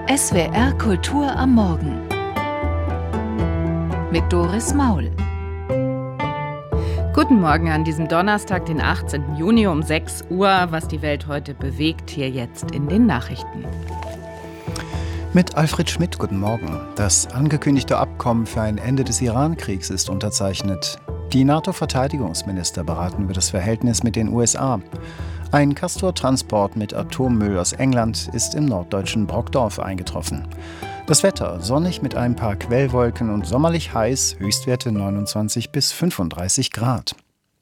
SWR Kultur am Morgen mit Doris Maul. Guten Morgen an diesem Donnerstag, den 18. Juni um 6 Uhr. Was die Welt heute bewegt, hier jetzt in den Nachrichten. Mit Alfred Schmidt, guten Morgen. Das angekündigte Abkommen für ein Ende des Iran-Kriegs ist unterzeichnet. Die NATO-Verteidigungsminister beraten über das Verhältnis mit den USA. Ein Castor-Transport mit Atommüll aus England ist im norddeutschen Brockdorf eingetroffen. Das Wetter sonnig mit ein paar Quellwolken und sommerlich heiß, Höchstwerte 29 bis 35 Grad.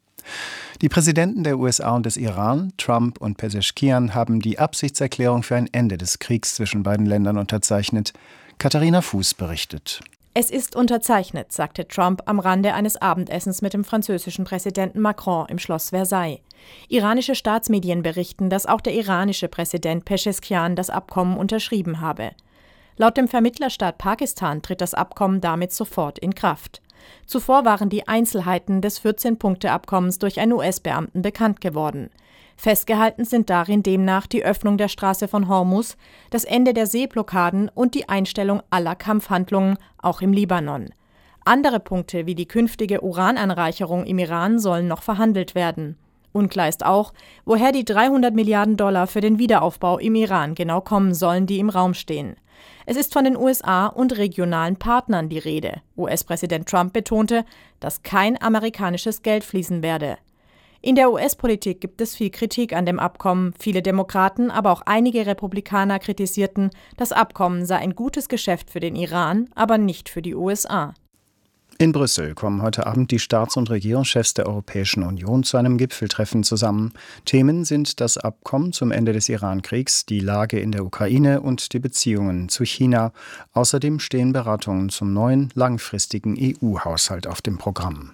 Die Präsidenten der USA und des Iran, Trump und Pezeshkian, haben die Absichtserklärung für ein Ende des Kriegs zwischen beiden Ländern unterzeichnet. Katharina Fuß berichtet. Es ist unterzeichnet, sagte Trump am Rande eines Abendessens mit dem französischen Präsidenten Macron im Schloss Versailles. Iranische Staatsmedien berichten, dass auch der iranische Präsident Pezeshkian das Abkommen unterschrieben habe. Laut dem Vermittlerstaat Pakistan tritt das Abkommen damit sofort in Kraft. Zuvor waren die Einzelheiten des 14-Punkte-Abkommens durch einen US-Beamten bekannt geworden. Festgehalten sind darin demnach die Öffnung der Straße von Hormuz, das Ende der Seeblockaden und die Einstellung aller Kampfhandlungen, auch im Libanon. Andere Punkte wie die künftige Urananreicherung im Iran sollen noch verhandelt werden. Unklar ist auch, woher die $300 Milliarden für den Wiederaufbau im Iran genau kommen sollen, die im Raum stehen. Es ist von den USA und regionalen Partnern die Rede. US-Präsident Trump betonte, dass kein amerikanisches Geld fließen werde. In der US-Politik gibt es viel Kritik an dem Abkommen. Viele Demokraten, aber auch einige Republikaner kritisierten, das Abkommen sei ein gutes Geschäft für den Iran, aber nicht für die USA. In Brüssel kommen heute Abend die Staats- und Regierungschefs der Europäischen Union zu einem Gipfeltreffen zusammen. Themen sind das Abkommen zum Ende des Iran-Kriegs, die Lage in der Ukraine und die Beziehungen zu China. Außerdem stehen Beratungen zum neuen, langfristigen EU-Haushalt auf dem Programm.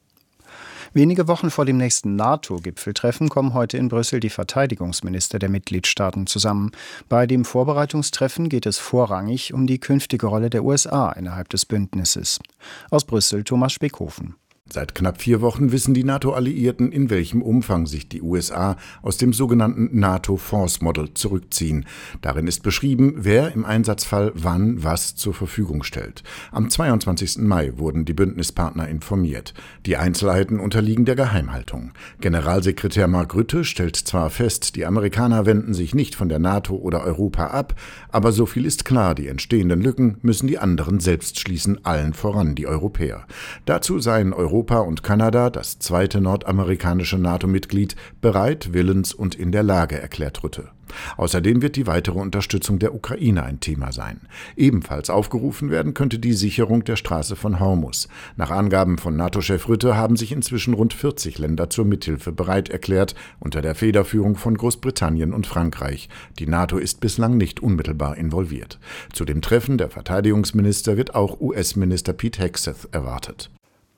Wenige Wochen vor dem nächsten NATO-Gipfeltreffen kommen heute in Brüssel die Verteidigungsminister der Mitgliedstaaten zusammen. Bei dem Vorbereitungstreffen geht es vorrangig um die künftige Rolle der USA innerhalb des Bündnisses. Aus Brüssel Thomas Speckhofen. Seit knapp 4 Wochen wissen die NATO-Alliierten, in welchem Umfang sich die USA aus dem sogenannten NATO Force Model zurückziehen. Darin ist beschrieben, wer im Einsatzfall wann was zur Verfügung stellt. Am 22. Mai wurden die Bündnispartner informiert. Die Einzelheiten unterliegen der Geheimhaltung. Generalsekretär Mark Rutte stellt zwar fest, die Amerikaner wenden sich nicht von der NATO oder Europa ab, aber so viel ist klar, die entstehenden Lücken müssen die anderen selbst schließen, allen voran die Europäer. Dazu seien Europa und Kanada, das zweite nordamerikanische NATO-Mitglied, bereit, willens und in der Lage, erklärt Rutte. Außerdem wird die weitere Unterstützung der Ukraine ein Thema sein. Ebenfalls aufgerufen werden könnte die Sicherung der Straße von Hormuz. Nach Angaben von NATO-Chef Rutte haben sich inzwischen rund 40 Länder zur Mithilfe bereit erklärt, unter der Federführung von Großbritannien und Frankreich. Die NATO ist bislang nicht unmittelbar involviert. Zu dem Treffen der Verteidigungsminister wird auch US-Minister Pete Hegseth erwartet.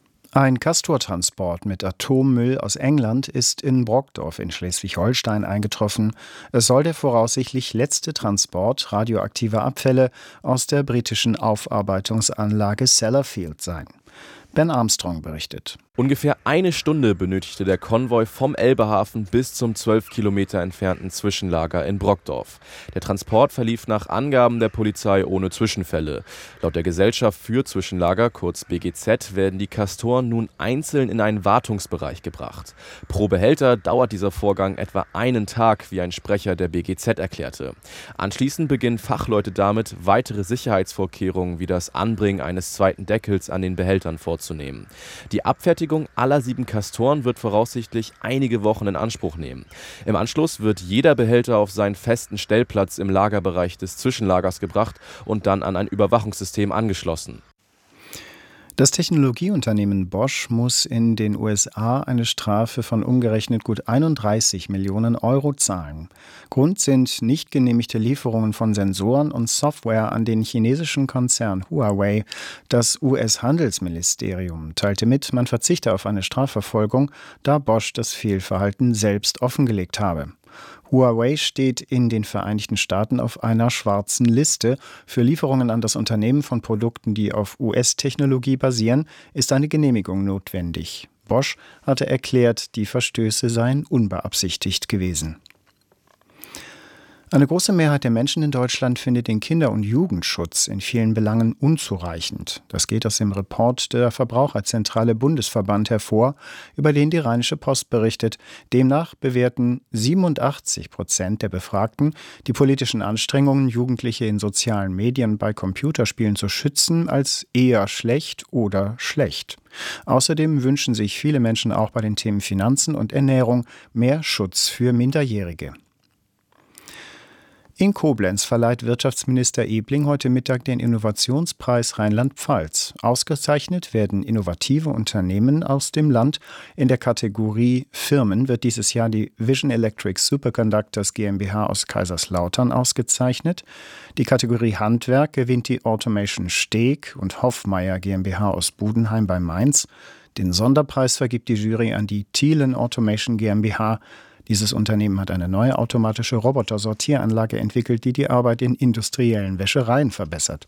Ein Castor-Transport mit Atommüll aus England ist in Brockdorf in Schleswig-Holstein eingetroffen. Es soll der voraussichtlich letzte Transport radioaktiver Abfälle aus der britischen Aufarbeitungsanlage Sellafield sein. Ben Armstrong berichtet. Ungefähr 1 Stunde benötigte der Konvoi vom Elbehafen bis zum 12 Kilometer entfernten Zwischenlager in Brockdorf. Der Transport verlief nach Angaben der Polizei ohne Zwischenfälle. Laut der Gesellschaft für Zwischenlager, kurz BGZ, werden die Castoren nun einzeln in einen Wartungsbereich gebracht. Pro Behälter dauert dieser Vorgang etwa einen Tag, wie ein Sprecher der BGZ erklärte. Anschließend beginnen Fachleute damit, weitere Sicherheitsvorkehrungen wie das Anbringen eines zweiten Deckels an den Behältern vorzunehmen. Die Abfertigung aller 7 Castoren wird voraussichtlich einige Wochen in Anspruch nehmen. Im Anschluss wird jeder Behälter auf seinen festen Stellplatz im Lagerbereich des Zwischenlagers gebracht und dann an ein Überwachungssystem angeschlossen. Das Technologieunternehmen Bosch muss in den USA eine Strafe von umgerechnet gut 31 Millionen Euro zahlen. Grund sind nicht genehmigte Lieferungen von Sensoren und Software an den chinesischen Konzern Huawei. Das US-Handelsministerium teilte mit, man verzichte auf eine Strafverfolgung, da Bosch das Fehlverhalten selbst offengelegt habe. Huawei steht in den Vereinigten Staaten auf einer schwarzen Liste. Für Lieferungen an das Unternehmen von Produkten, die auf US-Technologie basieren, ist eine Genehmigung notwendig. Bosch hatte erklärt, die Verstöße seien unbeabsichtigt gewesen. Eine große Mehrheit der Menschen in Deutschland findet den Kinder- und Jugendschutz in vielen Belangen unzureichend. Das geht aus dem Report der Verbraucherzentrale Bundesverband hervor, über den die Rheinische Post berichtet. Demnach bewerten 87% der Befragten die politischen Anstrengungen, Jugendliche in sozialen Medien bei Computerspielen zu schützen, als eher schlecht oder schlecht. Außerdem wünschen sich viele Menschen auch bei den Themen Finanzen und Ernährung mehr Schutz für Minderjährige. In Koblenz verleiht Wirtschaftsminister Ebling heute Mittag den Innovationspreis Rheinland-Pfalz. Ausgezeichnet werden innovative Unternehmen aus dem Land. In der Kategorie Firmen wird dieses Jahr die Vision Electric Superconductors GmbH aus Kaiserslautern ausgezeichnet. Die Kategorie Handwerk gewinnt die Automation Steg und Hoffmeier GmbH aus Budenheim bei Mainz. Den Sonderpreis vergibt die Jury an die Thielen Automation GmbH. Dieses Unternehmen hat eine neue automatische Roboter-Sortieranlage entwickelt, die die Arbeit in industriellen Wäschereien verbessert.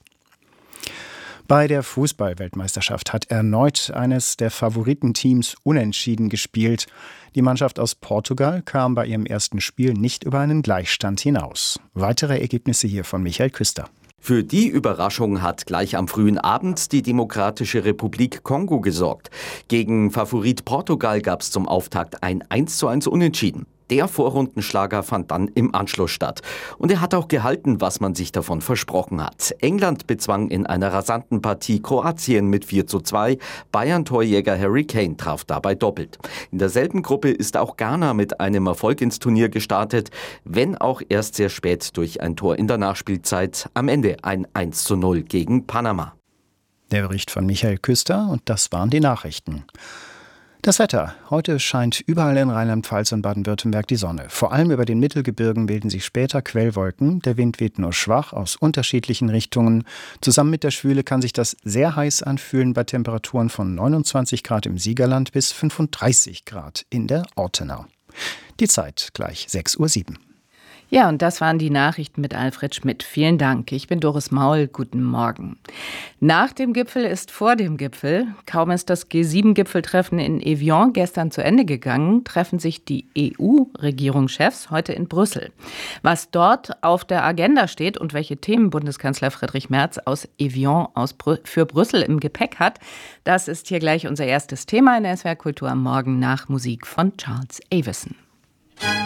Bei der Fußball-Weltmeisterschaft hat erneut eines der Favoritenteams unentschieden gespielt. Die Mannschaft aus Portugal kam bei ihrem ersten Spiel nicht über einen Gleichstand hinaus. Weitere Ergebnisse hier von Michael Küster. Für die Überraschung hat gleich am frühen Abend die Demokratische Republik Kongo gesorgt. Gegen Favorit Portugal gab es zum Auftakt ein 1:1 Unentschieden. Der Vorrundenschlager fand dann im Anschluss statt. Und er hat auch gehalten, was man sich davon versprochen hat. England bezwang in einer rasanten Partie Kroatien mit 4:2. Bayern-Torjäger Harry Kane traf dabei doppelt. In derselben Gruppe ist auch Ghana mit einem Erfolg ins Turnier gestartet, wenn auch erst sehr spät durch ein Tor in der Nachspielzeit. Am Ende ein 1:0 gegen Panama. Der Bericht von Michael Küster, und das waren die Nachrichten. Das Wetter. Heute scheint überall in Rheinland-Pfalz und Baden-Württemberg die Sonne. Vor allem über den Mittelgebirgen bilden sich später Quellwolken. Der Wind weht nur schwach aus unterschiedlichen Richtungen. Zusammen mit der Schwüle kann sich das sehr heiß anfühlen bei Temperaturen von 29 Grad im Siegerland bis 35 Grad in der Ortenau. Die Zeit gleich 6:07 Uhr. Ja, und das waren die Nachrichten mit Alfred Schmidt. Vielen Dank. Ich bin Doris Maul. Guten Morgen. Nach dem Gipfel ist vor dem Gipfel. Kaum ist das G7-Gipfeltreffen in Evian gestern zu Ende gegangen, treffen sich die EU-Regierungschefs heute in Brüssel. Was dort auf der Agenda steht und welche Themen Bundeskanzler Friedrich Merz aus Evian für Brüssel im Gepäck hat, das ist hier gleich unser erstes Thema in der SWR Kultur am Morgen nach Musik von Charles Avison.